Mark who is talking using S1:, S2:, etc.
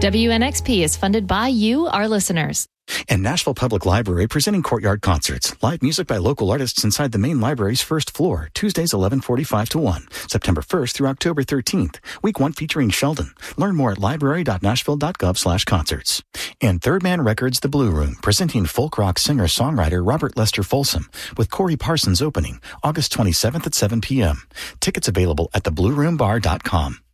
S1: WNXP is funded by you, our listeners.
S2: And Nashville Public Library presenting Courtyard Concerts. Live music by local artists inside the main library's first floor. Tuesdays 11:45 to 1. September 1st through October 13th. Week 1 featuring Sheldon. Learn more at library.nashville.gov/concerts. And Third Man Records The Blue Room presenting folk rock singer-songwriter Robert Lester Folsom with Corey Parsons opening August 27th at 7 p.m. Tickets available at theblueroombar.com.